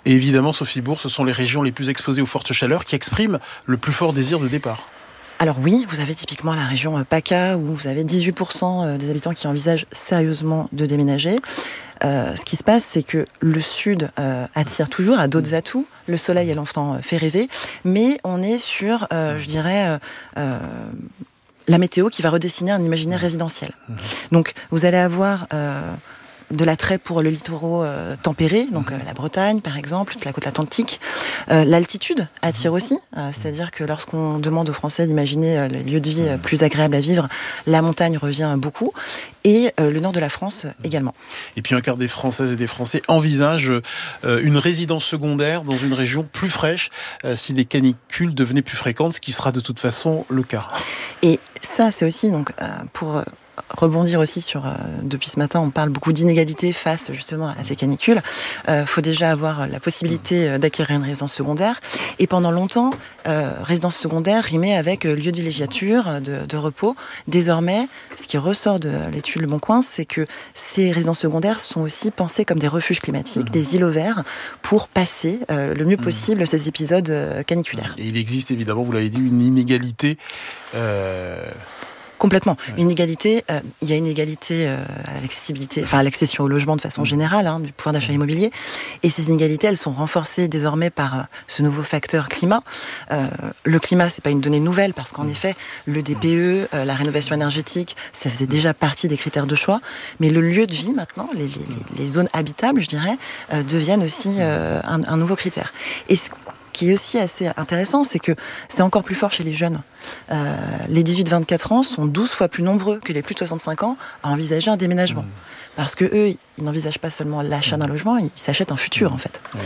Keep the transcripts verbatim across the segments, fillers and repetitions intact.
Et évidemment, Sophie Bourg, ce sont les régions les plus exposées aux fortes chaleurs qui expriment le plus fort désir de départ. Alors oui, vous avez typiquement la région PACA où vous avez dix-huit pour cent des habitants qui envisagent sérieusement de déménager. Euh, ce qui se passe, c'est que le sud euh, attire toujours à d'autres atouts. Le soleil et l'enfant fait rêver, mais on est sur, euh, je dirais, euh, euh, la météo qui va redessiner un imaginaire résidentiel. Donc vous allez avoir euh, de l'attrait pour le littoral euh, tempéré, donc euh, la Bretagne par exemple, toute la côte atlantique. Euh, l'altitude attire aussi, euh, c'est-à-dire que lorsqu'on demande aux Français d'imaginer euh, les lieux de vie euh, plus agréables à vivre, la montagne revient beaucoup, et euh, le nord de la France euh, également. Et puis un quart des Françaises et des Français envisagent euh, une résidence secondaire dans une région plus fraîche euh, si les canicules devenaient plus fréquentes, ce qui sera de toute façon le cas. Et ça, c'est aussi donc euh, pour euh, rebondir aussi sur, euh, depuis ce matin, on parle beaucoup d'inégalités face justement à ces canicules. Il euh, faut déjà avoir la possibilité euh, d'acquérir une résidence secondaire. Et pendant longtemps, euh, résidence secondaire rimait avec euh, lieu de villégiature, de, de repos. Désormais, ce qui ressort de l'étude Le Bon Coin, c'est que ces résidences secondaires sont aussi pensées comme des refuges climatiques, mmh. des îlots verts, pour passer euh, le mieux possible mmh. ces épisodes euh, caniculaires. Et il existe évidemment, vous l'avez dit, une inégalité... Euh... Complètement. Une égalité, euh, il y a une égalité euh, à l'accessibilité, enfin à l'accession au logement de façon générale, hein, du pouvoir d'achat immobilier. Et ces inégalités, elles sont renforcées désormais par euh, ce nouveau facteur climat. Euh, le climat, c'est pas une donnée nouvelle parce qu'en effet, le D P E, euh, la rénovation énergétique, ça faisait déjà partie des critères de choix. Mais le lieu de vie maintenant, les, les, les zones habitables, je dirais, euh, deviennent aussi euh, un, un nouveau critère. Et ce qui est aussi assez intéressant, c'est que c'est encore plus fort chez les jeunes. Euh, les dix-huit vingt-quatre ans sont douze fois plus nombreux que les plus de soixante-cinq ans à envisager un déménagement. Mmh. Parce que eux, ils n'envisagent pas seulement l'achat d'un logement, ils s'achètent un futur, mmh. en fait. Mmh.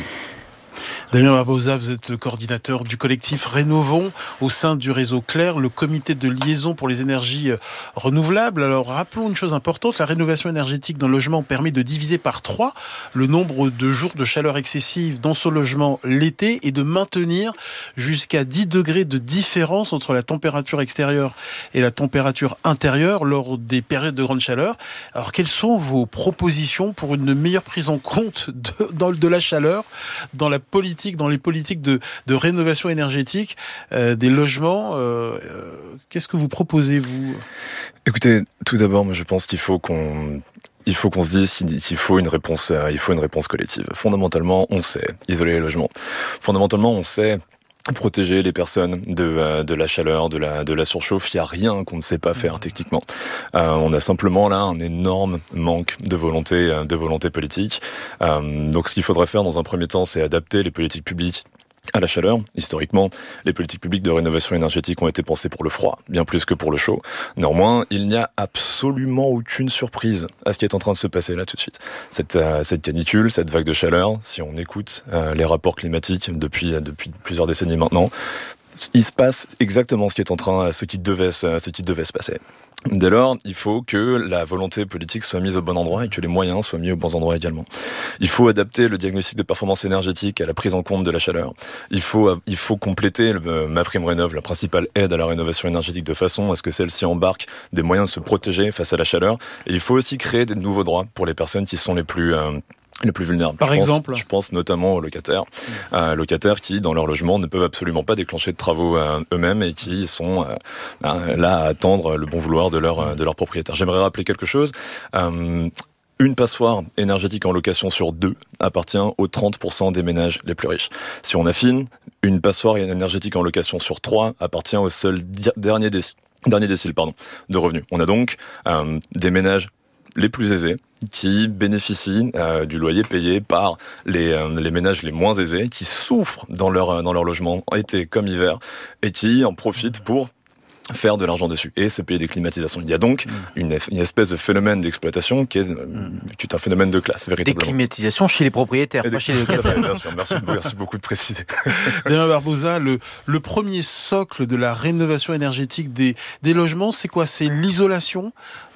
Damien Barbosa, vous êtes coordinateur du collectif Rénovons au sein du réseau Clair, le comité de liaison pour les énergies renouvelables. Alors, rappelons une chose importante, la rénovation énergétique d'un logement permet de diviser par trois le nombre de jours de chaleur excessive dans son logement l'été et de maintenir jusqu'à dix degrés de différence entre la température extérieure et la température intérieure lors des périodes de grande chaleur. Alors, quelles sont vos propositions pour une meilleure prise en compte de, dans, de la chaleur dans la politique, dans les politiques de, de rénovation énergétique euh, des logements euh, euh, Qu'est-ce que vous proposez, vous ? Écoutez, tout d'abord, moi, je pense qu'il faut qu'on... Il faut qu'on se dise qu'il faut une réponse, il faut une réponse collective. Fondamentalement, on sait isoler les logements. Fondamentalement, on sait protéger les personnes de, de la chaleur, de la, de la surchauffe. Il n'y a rien qu'on ne sait pas faire techniquement. Euh, on a simplement là un énorme manque de volonté, de volonté politique. Euh, donc ce qu'il faudrait faire dans un premier temps, c'est adapter les politiques publiques à la chaleur. Historiquement, les politiques publiques de rénovation énergétique ont été pensées pour le froid, bien plus que pour le chaud. Néanmoins, il n'y a absolument aucune surprise à ce qui est en train de se passer là tout de suite. Cette, euh, cette canicule, cette vague de chaleur, si on écoute euh, les rapports climatiques depuis, depuis plusieurs décennies maintenant, il se passe exactement ce qui est en train, ce qui devait, ce qui devait se passer. Dès lors, il faut que la volonté politique soit mise au bon endroit et que les moyens soient mis aux bons endroits également. Il faut adapter le diagnostic de performance énergétique à la prise en compte de la chaleur. Il faut, il faut compléter le, MaPrimeRénov', la principale aide à la rénovation énergétique, de façon à ce que celle-ci embarque des moyens de se protéger face à la chaleur. Et il faut aussi créer de nouveaux droits pour les personnes qui sont les plus... Euh, les plus vulnérables. Par je exemple pense, Je pense notamment aux locataires. Mmh. Euh, locataires qui, dans leur logement, ne peuvent absolument pas déclencher de travaux euh, eux-mêmes et qui sont euh, là à attendre le bon vouloir de leur, de leur propriétaire. J'aimerais rappeler quelque chose. Euh, Une passoire énergétique en location sur deux appartient aux trente pour cent des ménages les plus riches. Si on affine, une passoire énergétique en location sur trois appartient au seul di- dernier, déci- dernier décile pardon, de revenus. On a donc euh, des ménages les plus aisés qui bénéficient euh, du loyer payé par les, euh, les ménages les moins aisés, qui souffrent dans leur, dans leur logement, été comme hiver, et qui en profitent pour faire de l'argent dessus et se payer des climatisations. Il y a donc mmh. une, une espèce de phénomène d'exploitation qui est, mmh. qui est un phénomène de classe, véritablement. Des climatisations chez les propriétaires, et pas des... chez les locataires. Bien sûr, merci, merci beaucoup de préciser. Damien Barbosa, le, le premier socle de la rénovation énergétique des, des logements, c'est quoi ? C'est l'isolation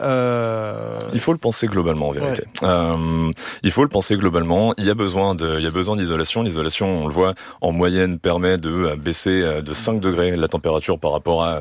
euh... Il faut le penser globalement, en vérité. Ouais. Euh, il faut le penser globalement. Il y a besoin de, il y a besoin d'isolation. L'isolation, on le voit, en moyenne, permet de baisser de cinq degrés la température par rapport à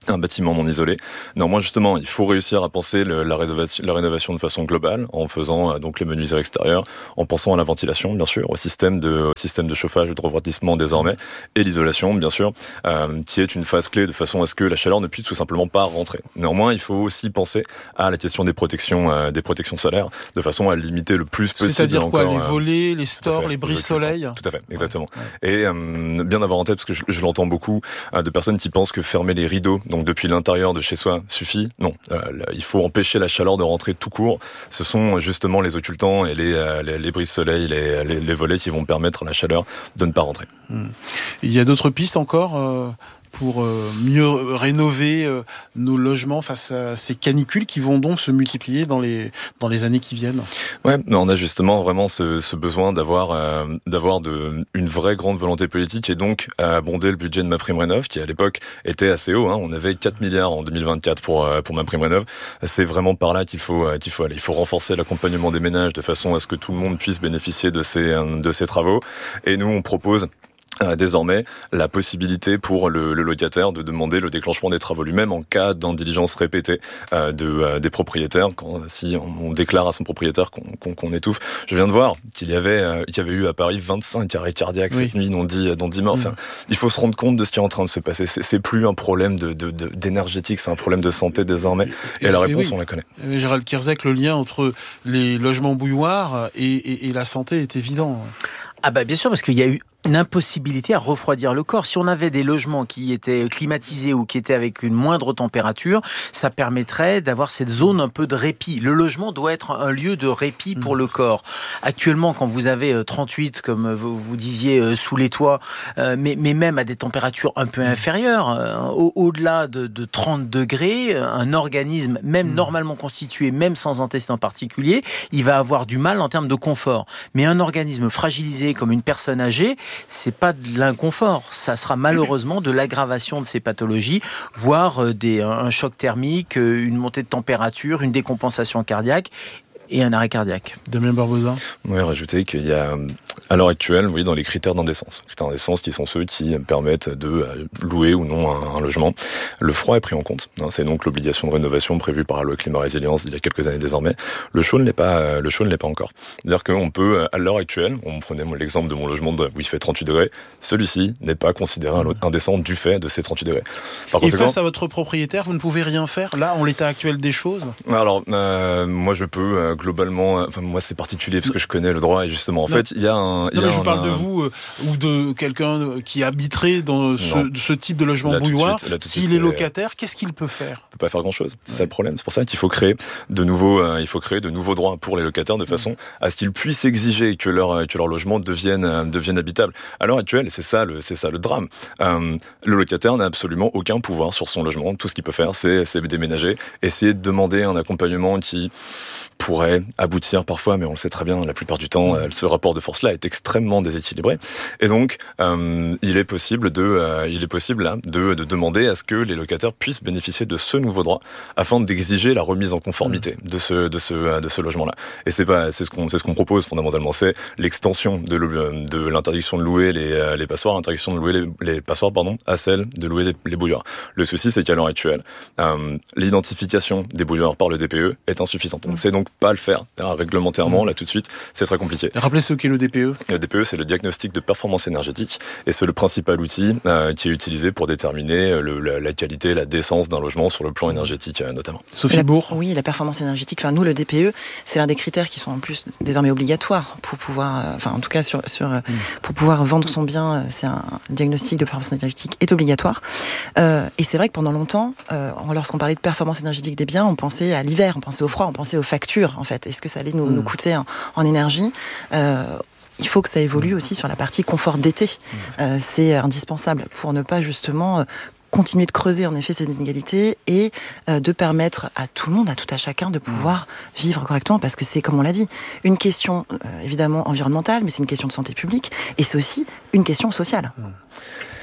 un bâtiment non isolé. Néanmoins, justement, il faut réussir à penser le, la, rénovation, la rénovation de façon globale, en faisant euh, donc les menuiseries extérieures, en pensant à la ventilation, bien sûr, au système de, au système de chauffage et de refroidissement désormais, et l'isolation, bien sûr, euh, qui est une phase clé de façon à ce que la chaleur ne puisse tout simplement pas rentrer. Néanmoins, il faut aussi penser à la question des protections, euh, des protections solaires, de façon à limiter le plus possible. C'est-à-dire quoi, encore, les volets, les stores, fait, les brise-soleil. Tout à fait, exactement. Ouais, ouais. Et euh, bien avoir en tête, parce que je, je l'entends beaucoup, euh, de personnes qui pensent que fermer les rideaux, donc depuis l'intérieur de chez soi, suffit. Non, euh, là, il faut empêcher la chaleur de rentrer tout court. Ce sont justement les occultants et les, euh, les, les brise-soleil, les, les, les volets qui vont permettre à la chaleur de ne pas rentrer. Mmh. Il y a d'autres pistes encore euh... pour mieux rénover nos logements face à ces canicules qui vont donc se multiplier dans les, dans les années qui viennent. Ouais, on a justement vraiment ce, ce besoin d'avoir, euh, d'avoir de, une vraie grande volonté politique et donc abonder le budget de MaPrimeRénov' qui à l'époque était assez haut. Hein. On avait quatre milliards en deux mille vingt-quatre pour, pour MaPrimeRénov'. C'est vraiment par là qu'il faut, qu'il faut aller. Il faut renforcer l'accompagnement des ménages de façon à ce que tout le monde puisse bénéficier de ces, de ces travaux. Et nous, on propose Euh, désormais la possibilité pour le, le locataire de demander le déclenchement des travaux lui-même en cas d'indiligence répétée euh, de, euh, des propriétaires, quand, si on, on déclare à son propriétaire qu'on, qu'on, qu'on étouffe. Je viens de voir qu'il y avait, euh, qu'il y avait eu à Paris vingt-cinq arrêts cardiaques oui. cette nuit, dont dix, dont dix morts. Enfin, mmh. Il faut se rendre compte de ce qui est en train de se passer. C'est, c'est plus un problème de, de, de, d'énergétique, c'est un problème de santé désormais. Et, et la réponse, et oui. on la connaît. Et Gérald Kierzek, le lien entre les logements bouilloires et, et, et la santé est évident. Ah bah bien sûr, parce qu'il y a eu une impossibilité à refroidir le corps. Si on avait des logements qui étaient climatisés ou qui étaient avec une moindre température, ça permettrait d'avoir cette zone un peu de répit. Le logement doit être un lieu de répit pour le corps. Actuellement, quand vous avez trente-huit, comme vous, vous disiez, sous les toits, mais, mais même à des températures un peu inférieures, au, au-delà de, de trente degrés, un organisme, même normalement constitué, même sans antécédent particulier, il va avoir du mal en termes de confort. Mais un organisme fragilisé comme une personne âgée, c'est pas de l'inconfort, ça sera malheureusement de l'aggravation de ces pathologies, voire des, un choc thermique, une montée de température, une décompensation cardiaque et un arrêt cardiaque. Damien Barbosa. Oui, rajouter qu'il y a, à l'heure actuelle, vous voyez, dans les critères d'indécence, les critères d'indécence qui sont ceux qui permettent de louer ou non un, un logement, le froid est pris en compte. C'est donc l'obligation de rénovation prévue par la loi Climat Résilience il y a quelques années désormais. Le chaud ne l'est pas, le chaud ne l'est pas encore. C'est-à-dire qu'on peut, à l'heure actuelle, on prenait l'exemple de mon logement où il fait trente-huit degrés, celui-ci n'est pas considéré indécent du fait de ces trente-huit degrés. Par Et conséquent, face à votre propriétaire, vous ne pouvez rien faire, là, en l'état actuel des choses? Alors, euh, moi je peux, euh, globalement, enfin moi c'est particulier parce que je connais le droit et justement en non. fait il y a un. Non y a mais je un, parle un... de vous euh, ou de quelqu'un qui habiterait dans ce, ce type de logement là, bouilloire. S'il est locataire, qu'est-ce qu'il peut faire? Il peut pas faire grand chose. C'est ouais. ça le problème. C'est pour ça qu'il faut créer de nouveaux, euh, il faut créer de nouveaux droits pour les locataires de façon ouais. à ce qu'ils puissent exiger que leur que leur logement devienne euh, devienne habitable. À l'heure actuelle, c'est ça le c'est ça le drame. Euh, le locataire n'a absolument aucun pouvoir sur son logement. Tout ce qu'il peut faire, c'est c'est déménager, essayer de demander un accompagnement qui pourrait aboutir parfois, mais on le sait très bien, la plupart du temps, euh, ce rapport de force-là est extrêmement déséquilibré. Et donc, euh, il est possible de, euh, il est possible là, de, de demander à ce que les locataires puissent bénéficier de ce nouveau droit, afin d'exiger la remise en conformité de ce, de ce, de ce logement-là. Et c'est pas, c'est ce qu'on, c'est ce qu'on propose fondamentalement, c'est l'extension de, le, de l'interdiction de louer les, les passoires, l'interdiction de louer les, les passoires, pardon, à celle de louer les, les bouilloires. Le souci, c'est qu'à l'heure actuelle, euh, l'identification des bouilloires par le D P E est insuffisante. On ne sait donc pas le faire réglementairement, là tout de suite, c'est très compliqué. Rappelez ce qu'est le D P E. Le D P E, c'est le diagnostic de performance énergétique et c'est le principal outil euh, qui est utilisé pour déterminer le, la, la qualité, la décence d'un logement sur le plan énergétique euh, notamment. Sophie Bourg. Oui, la performance énergétique. Enfin, nous, le D P E, c'est l'un des critères qui sont en plus désormais obligatoires pour pouvoir, euh, enfin, en tout cas sur, sur mmh. pour pouvoir vendre son bien. C'est un diagnostic de performance énergétique est obligatoire. Euh, et c'est vrai que pendant longtemps, euh, lorsqu'on parlait de performance énergétique des biens, on pensait à l'hiver, on pensait au froid, on pensait aux factures. En fait, est-ce que ça allait nous, mmh. nous coûter en, en énergie? euh, Il faut que ça évolue aussi sur la partie confort d'été. Euh, c'est indispensable pour ne pas justement euh, continuer de creuser en effet ces inégalités et euh, de permettre à tout le monde, à tout à chacun, de pouvoir vivre correctement, parce que c'est, comme on l'a dit, une question euh, évidemment environnementale, mais c'est une question de santé publique et c'est aussi une question sociale.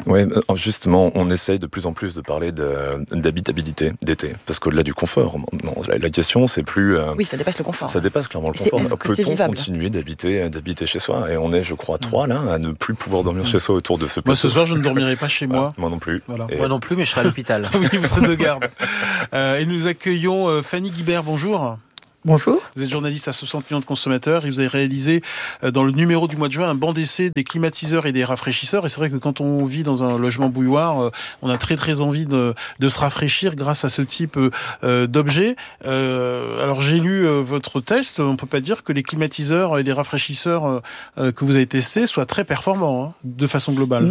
Oui, justement, on essaye de plus en plus de parler de, d'habitabilité d'été, parce qu'au-delà du confort, non, la, la question c'est plus... Euh, oui, ça dépasse le confort. Ça dépasse clairement le confort. Est-ce que c'est Peut-on vivable continuer d'habiter, d'habiter chez soi ? Et on est, je crois, trois là, à ne plus pouvoir dormir mmh. chez soi autour de ce plateau. Moi, ce soir, je ne dormirai pas chez moi. Ah, moi non plus. Voilà. Et... Moi non plus, mais je serai à l'hôpital. Oui, vous êtes de garde. Euh, et nous accueillons euh, Fanny Guibert, bonjour. Bonjour. Vous êtes journaliste à soixante millions de consommateurs et vous avez réalisé dans le numéro du mois de juin un banc d'essai des climatiseurs et des rafraîchisseurs. Et c'est vrai que quand on vit dans un logement bouilloire, on a très très envie de, de se rafraîchir grâce à ce type euh, d'objet. Euh, alors j'ai lu euh, votre test, on peut pas dire que les climatiseurs et les rafraîchisseurs euh, que vous avez testés soient très performants, hein, de façon globale.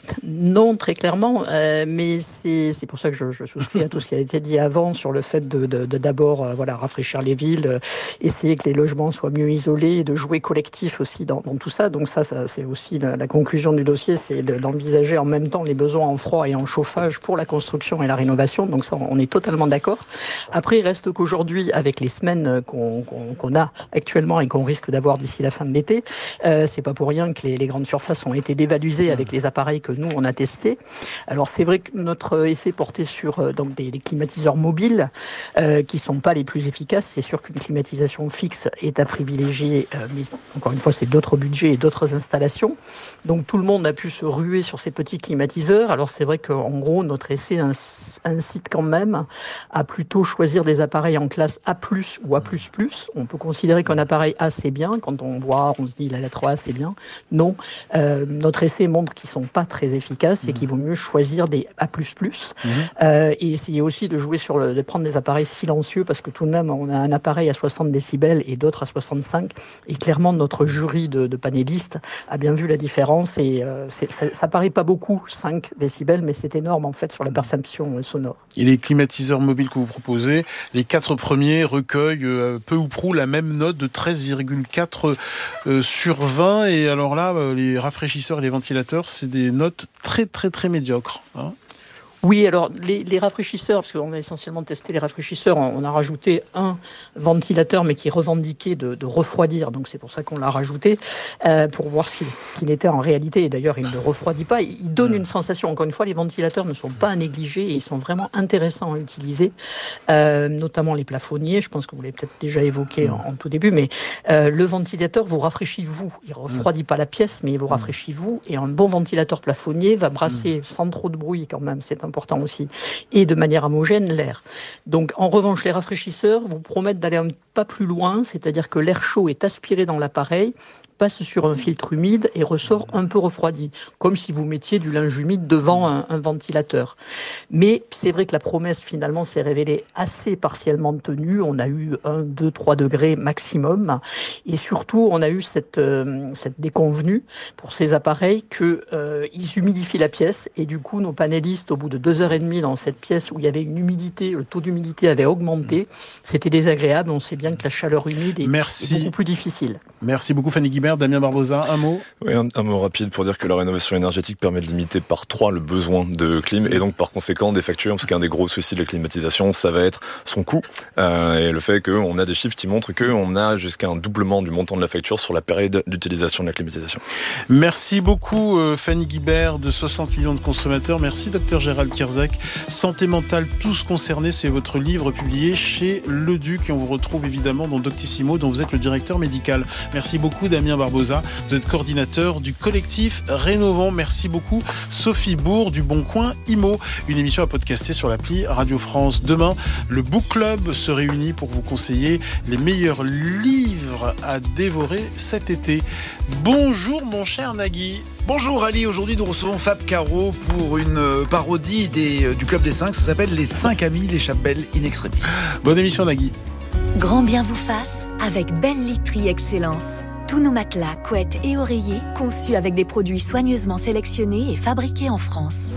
Non, très clairement, euh, mais c'est, c'est pour ça que je, je souscris à tout ce qui a été dit avant sur le fait de, de, de d'abord euh, voilà, rafraîchir les villes, euh, essayer que les logements soient mieux isolés, de jouer collectif aussi dans, dans tout ça. Donc ça, ça c'est aussi la, la conclusion du dossier, c'est de, d'envisager en même temps les besoins en froid et en chauffage pour la construction et la rénovation. Donc ça, on est totalement d'accord. Après, il reste qu'aujourd'hui, avec les semaines qu'on, qu'on, qu'on a actuellement et qu'on risque d'avoir d'ici la fin de l'été, euh, c'est pas pour rien que les, les grandes surfaces ont été dévaluées avec les appareils que nous on a testé. Alors c'est vrai que notre essai portait sur euh, donc des, des climatiseurs mobiles euh, qui sont pas les plus efficaces. C'est sûr qu'une climatisation fixe est à privilégier, euh, mais encore une fois c'est d'autres budgets et d'autres installations. Donc tout le monde a pu se ruer sur ces petits climatiseurs. Alors c'est vrai qu'en gros notre essai incite quand même à plutôt choisir des appareils en classe A plus ou A plus plus. On peut considérer qu'un appareil A c'est bien. Quand on voit, on se dit la lettre A c'est bien. Non, euh, notre essai montre qu'ils sont pas très efficace et qu'il vaut mieux choisir des A plus plus. Mmh. Euh, et essayer aussi de jouer sur le, de prendre des appareils silencieux parce que tout de même on a un appareil à soixante décibels et d'autres à soixante-cinq et clairement notre jury de, de panélistes a bien vu la différence et euh, c'est, ça, ça paraît pas beaucoup cinq décibels mais c'est énorme en fait sur la perception sonore. Et les climatiseurs mobiles que vous proposez, les quatre premiers recueillent euh, peu ou prou la même note de treize virgule quatre euh, sur vingt et alors là euh, les rafraîchisseurs et les ventilateurs c'est des notes très très très médiocre. Hein. Oui, alors les, les rafraîchisseurs, parce qu'on a essentiellement testé les rafraîchisseurs, on a rajouté un ventilateur, mais qui est revendiqué de, de refroidir, donc c'est pour ça qu'on l'a rajouté, euh, pour voir ce qu'il, ce qu'il était en réalité, et d'ailleurs il ne refroidit pas, il donne une sensation, encore une fois les ventilateurs ne sont pas à négliger, et ils sont vraiment intéressants à utiliser, euh, notamment les plafonniers, je pense que vous l'avez peut-être déjà évoqué en, en tout début, mais euh, le ventilateur vous rafraîchit vous, il ne refroidit pas la pièce, mais il vous rafraîchit vous, et un bon ventilateur plafonnier va brasser sans trop de bruit quand même, c'est un important aussi, et de manière homogène l'air. Donc en revanche, les rafraîchisseurs vous promettent d'aller un pas plus loin, c'est-à-dire que l'air chaud est aspiré dans l'appareil, passe sur un filtre humide et ressort un peu refroidi, comme si vous mettiez du linge humide devant un, un ventilateur. Mais c'est vrai que la promesse finalement s'est révélée assez partiellement tenue. On a eu un, deux, trois degrés maximum, et surtout on a eu cette euh, cette déconvenue pour ces appareils que euh, ils humidifient la pièce et du coup nos panélistes au bout de deux heures et demie dans cette pièce où il y avait une humidité, le taux d'humidité avait augmenté. C'était désagréable. On sait bien que la chaleur humide est, est beaucoup plus difficile. Merci beaucoup Fanny Guibert. Damien Barbosa, un mot ? Oui, un, un mot rapide pour dire que la rénovation énergétique permet de limiter par trois le besoin de clim et donc par conséquent des factures, parce qu'un des gros soucis de la climatisation, ça va être son coût euh, et le fait qu'on a des chiffres qui montrent qu'on a jusqu'à un doublement du montant de la facture sur la période d'utilisation de la climatisation. Merci beaucoup euh, Fanny Guibert de soixante millions de consommateurs. Merci docteur Gérald Kierzek. Santé mentale, tous concernés, c'est votre livre publié chez Le Duc et on vous retrouve évidemment dans Doctissimo dont vous êtes le directeur médical. Merci beaucoup Damien Barbosa, vous êtes coordinateur du collectif Rénovons. Merci beaucoup Sophie Bourg du Bon Coin Imo. Une émission à podcaster sur l'appli Radio France. Demain, le Book Club se réunit pour vous conseiller les meilleurs livres à dévorer cet été. Bonjour mon cher Nagui. Bonjour Ali, aujourd'hui nous recevons Fab Caro pour une parodie des, du Club des cinq, ça s'appelle Les cinq amis, les chapelles in extremis. Bonne émission Nagui. Grand bien vous fasse avec Belle Literie Excellence. Tous nos matelas, couettes et oreillers conçus avec des produits soigneusement sélectionnés et fabriqués en France.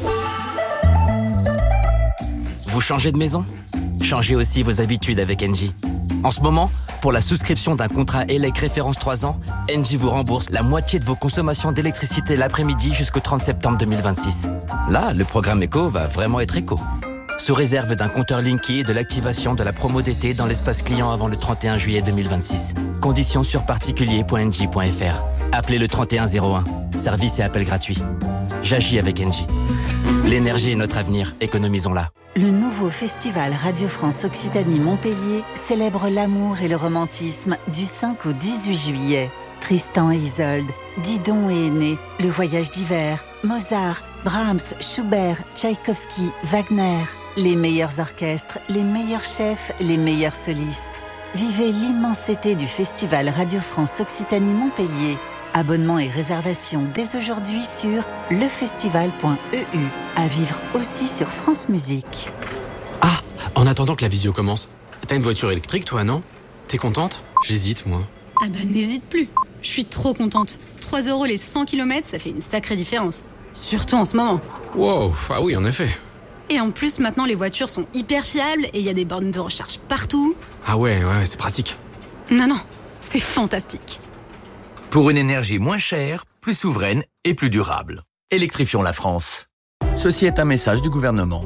Vous changez de maison ? Changez aussi vos habitudes avec Engie. En ce moment, pour la souscription d'un contrat E L E C référence trois ans, Engie vous rembourse la moitié de vos consommations d'électricité l'après-midi jusqu'au trente septembre deux mille vingt-six. Là, le programme éco va vraiment être éco. Sous réserve d'un compteur Linky et de l'activation de la promo d'été dans l'espace client avant le trente et un juillet deux mille vingt-six. Conditions sur particulier point engie point f r. Appelez le trente et un zéro un. Service et appel gratuit. J'agis avec Engie. L'énergie est notre avenir, économisons-la. Le nouveau festival Radio France Occitanie-Montpellier célèbre l'amour et le romantisme du cinq au dix-huit juillet. Tristan et Isolde, Didon et Aîné, Le Voyage d'hiver, Mozart, Brahms, Schubert, Tchaïkovski, Wagner. Les meilleurs orchestres, les meilleurs chefs, les meilleurs solistes. Vivez l'immensité du festival Radio France Occitanie-Montpellier. Abonnements et réservations dès aujourd'hui sur lefestival point e u. À vivre aussi sur France Musique. Ah, en attendant que la visio commence, t'as une voiture électrique toi, non? T'es contente? J'hésite, moi. Ah bah n'hésite plus. Je suis trop contente. trois euros les cent kilomètres, ça fait une sacrée différence. Surtout en ce moment. Wow, ah oui, en effet. Et en plus, maintenant, les voitures sont hyper fiables et il y a des bornes de recharge partout. Ah ouais, ouais, c'est pratique. Non, non, c'est fantastique. Pour une énergie moins chère, plus souveraine et plus durable. Électrifions la France. Ceci est un message du gouvernement.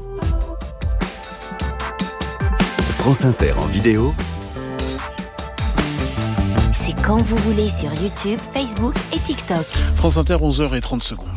France Inter en vidéo. C'est quand vous voulez sur YouTube, Facebook et TikTok. France Inter, onze heures trente secondes.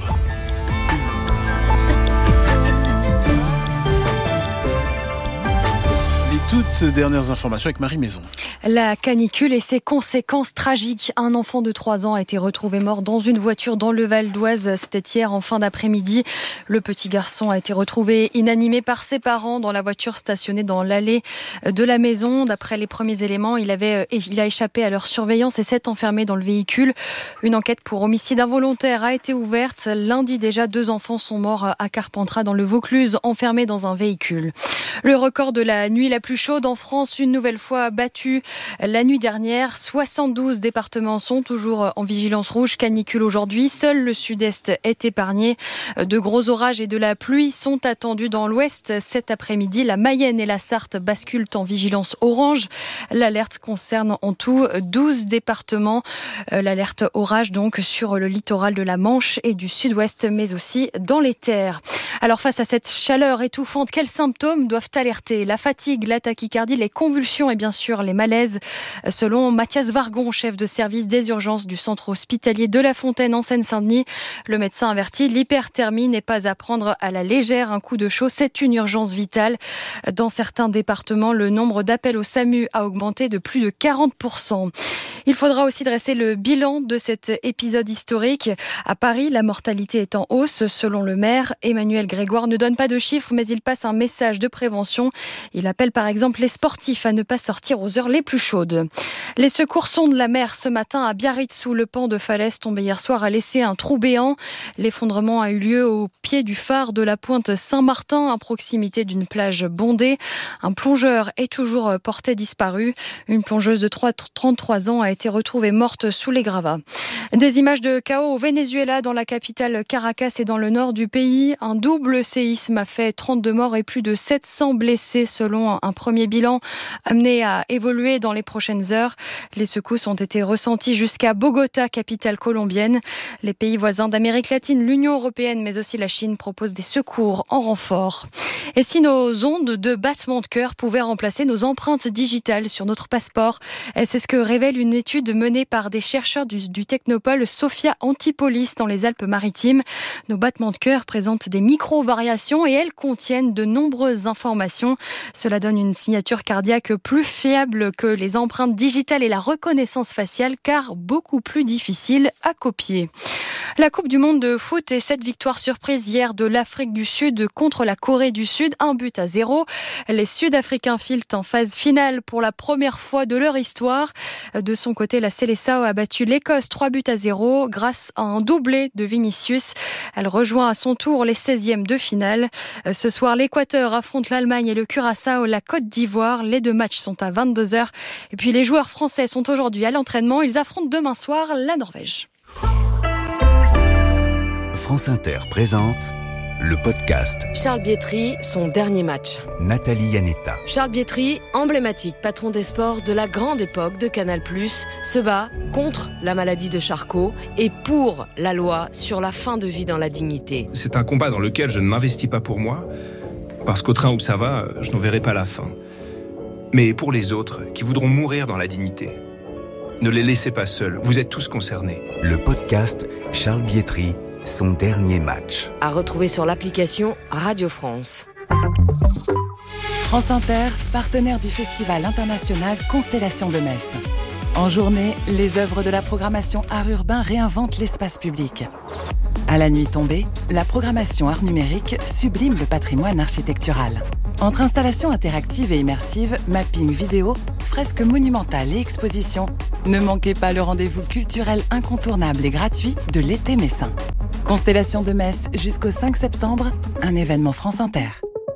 Toutes dernières informations avec Marie Maison. La canicule et ses conséquences tragiques. Un enfant de trois ans a été retrouvé mort dans une voiture dans le Val d'Oise. C'était hier en fin d'après-midi. Le petit garçon a été retrouvé inanimé par ses parents dans la voiture stationnée dans l'allée de la maison. D'après les premiers éléments, il, avait, il a échappé à leur surveillance et s'est enfermé dans le véhicule. Une enquête pour homicide involontaire a été ouverte. Lundi déjà, deux enfants sont morts à Carpentras dans le Vaucluse, enfermés dans un véhicule. Le record de la nuit la plus chaude en France, une nouvelle fois battu la nuit dernière. soixante-douze départements sont toujours en vigilance rouge, canicule aujourd'hui. Seul le sud-est est épargné. De gros orages et de la pluie sont attendus dans l'ouest cet après-midi. La Mayenne et la Sarthe basculent en vigilance orange. L'alerte concerne en tout douze départements. L'alerte orage donc sur le littoral de la Manche et du sud-ouest, mais aussi dans les terres. Alors face à cette chaleur étouffante, quels symptômes doivent alerter? La fatigue, la tachycardie, les convulsions et bien sûr les malaises. Selon Mathias Vargon, chef de service des urgences du centre hospitalier de La Fontaine en Seine-Saint-Denis, le médecin avertit, l'hyperthermie n'est pas à prendre à la légère. Un coup de chaud, c'est une urgence vitale. Dans certains départements, le nombre d'appels au SAMU a augmenté de plus de quarante pour cent. Il faudra aussi dresser le bilan de cet épisode historique. À Paris, la mortalité est en hausse. Selon le maire, Emmanuel Grégoire ne donne pas de chiffres, mais il passe un message de prévention. Il appelle par exemple les sportifs à ne pas sortir aux heures les plus chaudes. Les secours sondent la mer ce matin à Biarritz, où le pan de falaise tombé hier soir a laissé un trou béant. L'effondrement a eu lieu au pied du phare de la pointe Saint-Martin, à proximité d'une plage bondée. Un plongeur est toujours porté disparu. Une plongeuse de trente-trois ans a été retrouvée morte sous les gravats. Des images de chaos au Venezuela, dans la capitale Caracas et dans le nord du pays. Un double séisme a fait trente-deux morts et plus de sept cents blessés selon un premier bilan amené à évoluer dans les prochaines heures. Les secousses ont été ressenties jusqu'à Bogota, capitale colombienne. Les pays voisins d'Amérique latine, l'Union européenne mais aussi la Chine proposent des secours en renfort. Et si nos ondes de battement de cœur pouvaient remplacer nos empreintes digitales sur notre passeport? C'est ce que révèle une étude menée par des chercheurs du, du Technopole Sophia Antipolis dans les Alpes-Maritimes. Nos battements de cœur présentent des micro-variations et elles contiennent de nombreuses informations. Cela donne une signature cardiaque plus fiable que les empreintes digitales et la reconnaissance faciale, car beaucoup plus difficile à copier. La Coupe du Monde de foot et cette victoire surprise hier de l'Afrique du Sud contre la Corée du Sud, un but à zéro. Les Sud-Africains filent en phase finale pour la première fois de leur histoire. De son côté, la Seleção a battu l'Écosse trois buts à zéro grâce à un doublé de Vinicius. Elle rejoint à son tour les seizièmes de finale. Ce soir, l'Équateur affronte l'Allemagne et le Curaçao, la Côte d'Ivoire. Les deux matchs sont à vingt-deux heures. Et puis les joueurs français sont aujourd'hui à l'entraînement. Ils affrontent demain soir la Norvège. France Inter présente le podcast. Charles Bietri, son dernier match. Nathalie Yanetta. Charles Bietri, emblématique patron des sports de la grande époque de Canal+, se bat contre la maladie de Charcot et pour la loi sur la fin de vie dans la dignité. C'est un combat dans lequel je ne m'investis pas pour moi, parce qu'au train où ça va, je n'en verrai pas la fin. Mais pour les autres, qui voudront mourir dans la dignité, ne les laissez pas seuls, vous êtes tous concernés. Le podcast Charles Bietri, son dernier match. À retrouver sur l'application Radio France. France Inter, partenaire du Festival international Constellation de Metz. En journée, les œuvres de la programmation art urbain réinventent l'espace public. À la nuit tombée, la programmation art numérique sublime le patrimoine architectural. Entre installations interactives et immersives, mapping vidéo, fresques monumentales et expositions, ne manquez pas le rendez-vous culturel incontournable et gratuit de l'été messin. Constellation de Metz jusqu'au cinq septembre, un événement France Inter.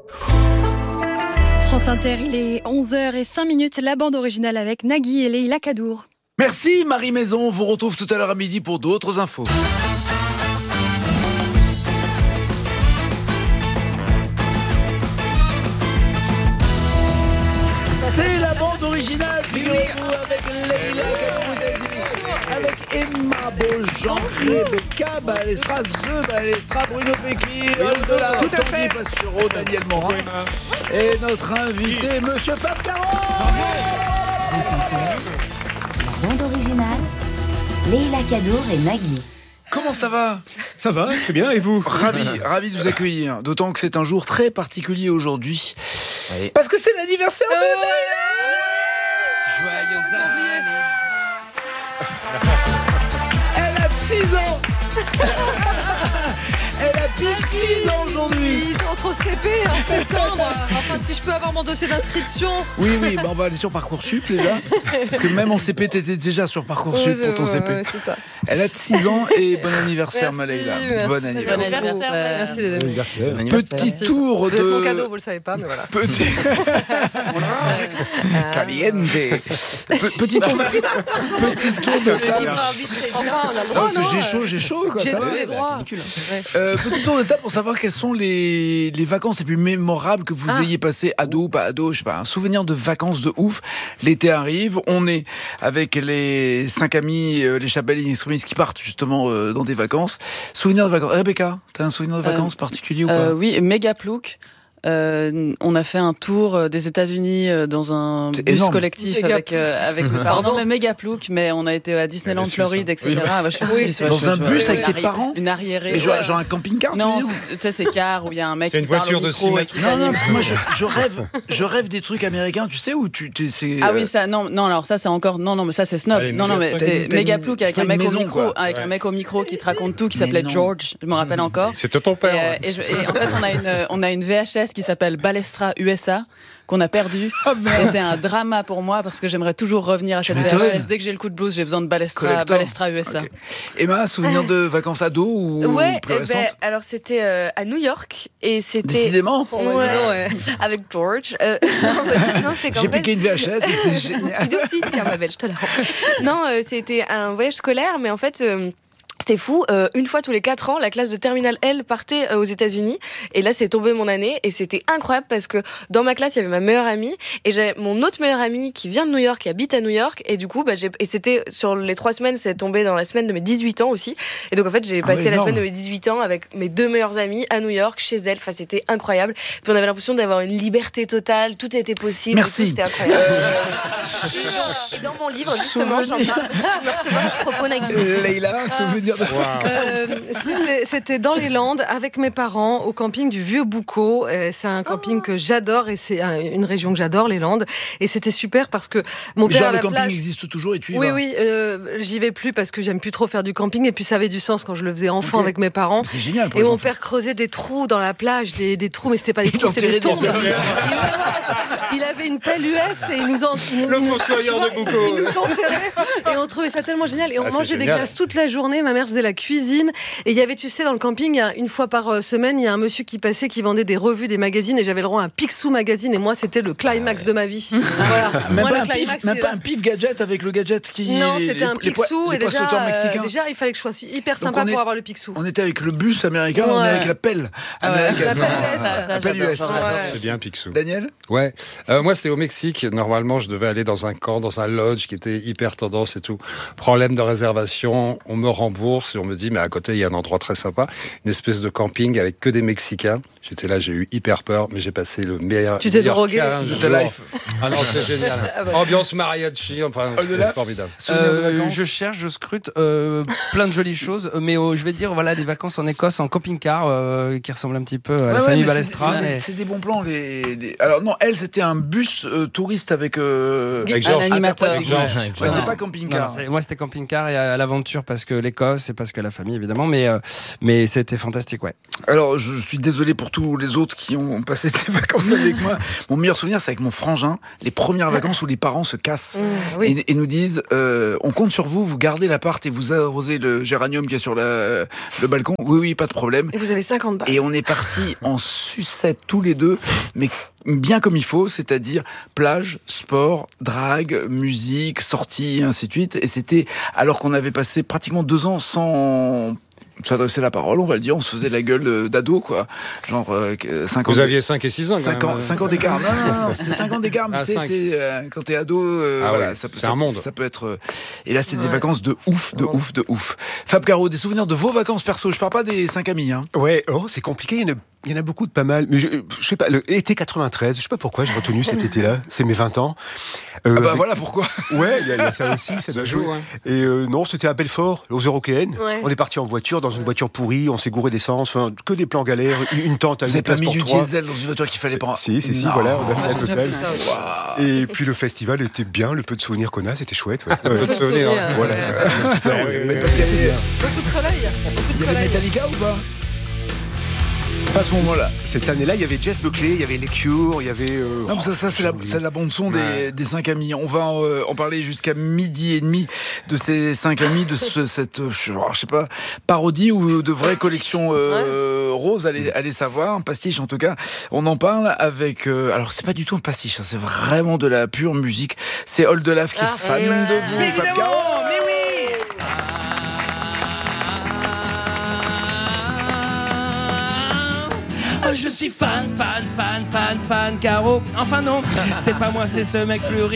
France Inter, il est onze heures zéro cinq, la bande originale avec Nagui et Leïla Kadour. Merci Marie Maison, on vous retrouve tout à l'heure à midi pour d'autres infos. C'est la bande originale, figurez-vous, avec Leïla Kadour, avec Emma Beaujean, Rebecca Balestra, The Balestra, Bruno Pecky, Oldola, Tanguy Pastureau, Daniel Morin et notre invité, Monsieur Fab Caro. La bande originale, Leïla Kadour et Nagui. Comment ça va ? Ça va, très bien, et vous ? Ravi, ravi de vous accueillir, d'autant que c'est un jour très particulier aujourd'hui, oui. Parce que c'est l'anniversaire de Leïla. Joyeux anniversaire. Elle a six ans. Elle a pile six ans aujourd'hui. J'entre au C P en septembre. Enfin, si je peux avoir mon dossier d'inscription. Oui, oui, bah on va aller sur Parcoursup déjà. Parce que même en C P, t'étais déjà sur Parcoursup oui, pour ton ouais, C P. Ouais, c'est ça. Elle a six ans et bon anniversaire, ma Leïla. Bon anniversaire. Bon anniversaire. Merci les amis. Anniversaire. Petit Merci. tour de. Mon cadeau, vous le savez pas, mais voilà. Petit. Caliente. Petit tour de. Petit tour de table. Enfin, on a le droit. Non, j'ai chaud, j'ai chaud, quoi. J'ai ça tous va. les droits. Euh, petit tour de table pour savoir quelles sont les, les vacances les plus mémorables que vous ah. ayez passées, ado ou pas ado, je sais pas, un souvenir de vacances de ouf. L'été arrive, on est avec les cinq amis, euh, les Chapelles extrémistes qui partent justement euh, dans des vacances. Souvenir de vacances. Rebecca, t'as un souvenir de vacances euh, particulier ou pas euh, Oui, méga plouc. Euh, on a fait un tour des États-Unis dans un c'est bus énorme. collectif méga avec euh, avec mes parents. Non, mais méga plouc, mais on a été à Disneyland, Floride, et cetera. Oui. Bah, je oui. suis, dans je, un je, bus je, avec tes parents. Une arriérée. Et genre, genre un camping-car. Non, tu sais c'est car où il y a un mec c'est qui une voiture parle au de micro et qui non, non, parce que moi je, je rêve, je rêve des trucs américains. Tu sais où tu, tu c'est. Ah oui, ça, non, non, alors ça c'est encore, non, non, mais ça c'est snob. Allez, non, non, mais c'est méga plouc avec un mec au micro, avec un mec au micro qui te raconte tout, qui s'appelait George. Je me rappelle encore. C'était ton père. Et en fait, on a une, on a une V H S qui s'appelle Balestra U S A. Qu'on a perdu. Oh, et c'est un drama pour moi parce que j'aimerais toujours revenir à cette V H S. Dès que j'ai le coup de blues, j'ai besoin de Balestra, Balestra U S A. Okay. Emma, souvenir de vacances ado ou ouais, plus eh récentes ben, alors c'était euh, à New York et c'était. Décidément. Ouais, ouais, ouais. Avec George. Euh, non, non, c'est qu'en j'ai fait... piqué une V H S et c'est génial. C'est petit, tiens ma belle, je te la rends. Non, euh, c'était un voyage scolaire, mais en fait. Euh, C'était fou. Euh, une fois tous les quatre ans, la classe de Terminal L partait euh, aux États-Unis. Et là, c'est tombé mon année. Et c'était incroyable parce que dans ma classe, il y avait ma meilleure amie. Et j'avais mon autre meilleure amie qui vient de New York, qui habite à New York. Et du coup, bah, j'ai... et c'était sur les trois semaines, c'est tombé dans la semaine de mes dix-huit ans aussi. Et donc, en fait, j'ai passé ah, la semaine de mes dix-huit ans avec mes deux meilleures amies à New York, chez elles. Enfin, c'était incroyable. Puis on avait l'impression d'avoir une liberté totale. Tout était possible. Merci. Tout, c'était incroyable. Euh... Dans mon livre, justement, j'en parle. Je me recevoir ce propos, Nagui. Leïla, souvenir de... Wow. Euh, c'était, c'était dans les Landes avec mes parents au camping du Vieux Boucau. Euh, c'est un camping que j'adore et c'est un, une région que j'adore, les Landes. Et c'était super parce que mon père genre à la le camping plage... existe toujours et tu y oui, vas. Oui, oui. Euh, j'y vais plus parce que j'aime plus trop faire du camping et puis ça avait du sens quand je le faisais enfant okay. avec mes parents. C'est génial. Pour et mon enfants. Père creusait des trous dans la plage, des, des trous, mais c'était pas des trous, c'était des tombes. Il avait une pelle U S et il nous en il, le fossoyeur de Boucau. Il nous enterrait et on trouvait ça tellement génial et on ah, mangeait des glaces toute la journée. Ma mère faisait la cuisine et il y avait, tu sais, dans le camping, il y a une fois par semaine, il y a un monsieur qui passait qui vendait des revues, des magazines et j'avais le droit à un Picsou magazine et moi c'était le climax de ma vie. Voilà. Même moi, pas, le un, climax, pif, même pas un pif gadget avec le gadget qui. Non, les, c'était un les, Picsou les, et les déjà, euh, déjà il fallait que je sois hyper sympa est, pour avoir le Picsou. On était avec le bus américain, ouais. on est avec la pelle. Ah ouais. La pelle, la pelle U S. Ouais. C'est bien Picsou. Daniel ? Ouais. Euh, moi, c'était au Mexique. Normalement, je devais aller dans un camp, dans un lodge qui était hyper tendance et tout. Problème de réservation, on me rembourse et on me dit, mais à côté, il y a un endroit très sympa, une espèce de camping avec que des Mexicains. J'étais là, j'ai eu hyper peur, mais j'ai passé le meilleur. Tu t'es drogué de ta life. Ah non, c'est génial. Ah bah. Ambiance mariachi, enfin, c'est formidable. Euh, je cherche, je scrute euh, plein de jolies choses, mais euh, je vais dire voilà des vacances en Écosse en camping-car euh, qui ressemblent un petit peu à la ouais, famille ouais, Balestra. C'est, c'est, mais... c'est des bons plans. Les, les... Alors non, elle c'était un bus euh, touriste avec euh... avec Georges. Un animateur. Avec Georges. Ouais, ouais, c'est pas camping-car. Non, c'est, moi c'était camping-car et à, à l'aventure parce que l'Écosse et parce que la famille évidemment, mais euh, mais c'était fantastique, ouais. Alors je, je suis désolé pour tous les autres qui ont passé des vacances avec moi. Mon meilleur souvenir c'est avec mon frangin, les premières vacances où les parents se cassent mmh, oui. et, et nous disent euh, on compte sur vous, vous gardez l'appart et vous arrosez le géranium qui est sur la, le balcon. Oui oui, pas de problème. Et vous avez cinquante balles. Et on est partis en sucette tous les deux, mais bien comme il faut, c'est-à-dire plage, sport, drague, musique, sortie, ainsi de suite. Et c'était alors qu'on avait passé pratiquement deux ans sans s'adresser la parole, on va le dire, on se faisait la gueule d'ado, quoi. Genre euh, cinq ans. Vous aviez cinq et six ans, cinq ans, cinq ans d'écart. Non, non, non, c'était cinq ans d'écart, mais ah, tu sais, c'est, euh, quand t'es ado, euh, ah, voilà, oui. ça peut, c'est ça, un monde. Ça peut être. Euh, et là, c'est ouais. des vacances de ouf, de ouf, de ouf. Fab Caro, des souvenirs de vos vacances perso. Je parle pas des cinq amis, hein. Ouais, oh, c'est compliqué. Il y en a, il y en a beaucoup de pas mal. Mais je, je sais pas, le été quatre-vingt-treize, je sais pas pourquoi j'ai retenu cet été-là. C'est mes vingt ans. Euh, ah bah avec... voilà pourquoi. Ouais, il y, y a ça aussi, ça, ça joue. Hein. Et euh, non, c'était à Belfort, aux Européennes. Ouais. On est parti en voiture, dans une voiture pourrie, on s'est gouré d'essence, enfin, que des plans galères, une tente à une place pour trois. Vous avez pas mis du diesel dans une voiture qu'il fallait pas. Si, si, si, non. Voilà, on a fait la totale. Wow. Et puis le festival était bien, le peu de souvenirs qu'on a, c'était chouette. Ouais. Un peu de souvenirs. Voilà. Beaucoup de soleil. Beaucoup de soleil. Metallica ou pas? Pas à ce moment-là. Cette année-là, il y avait Jeff Buckley, il y avait les Cure, il y avait. Euh... Non, ça, ça c'est, la, c'est la bande-son des, ouais. des cinq amis. On va euh, en parler jusqu'à midi et demi de ces cinq amis, de ce, cette, je, je sais pas, parodie ou de vraie collection euh, ouais. rose, allez, allez savoir, un pastiche en tout cas. On en parle avec. Euh, alors, c'est pas du tout un pastiche, hein, c'est vraiment de la pure musique. C'est Old Olaf qui ah, est fan ouais. de vous, mais Fab Caro. Mais oui. Je suis fan, fan, fan, fan, fan, Caro. Enfin non, c'est pas moi, c'est ce mec plus riche.